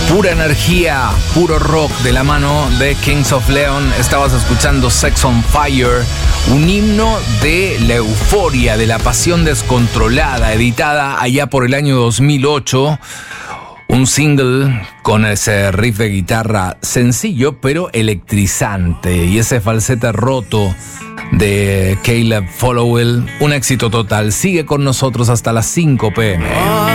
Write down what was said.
Pura energía, puro rock de la mano de Kings of Leon. Estabas escuchando Sex on Fire, un himno de la euforia, de la pasión descontrolada, editada allá por el año 2008. Un single con ese riff de guitarra sencillo pero electrizante y ese falsete roto de Caleb Followill. Un éxito total. Sigue con nosotros hasta las 5 p.m.